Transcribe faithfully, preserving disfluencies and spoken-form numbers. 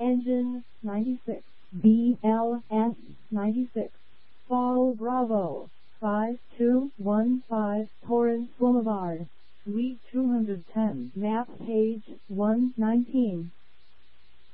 Engine ninety-six, B L S ninety-six, Fall Bravo, five two one five Torrance Boulevard, Suite two hundred ten, map page one nineteen.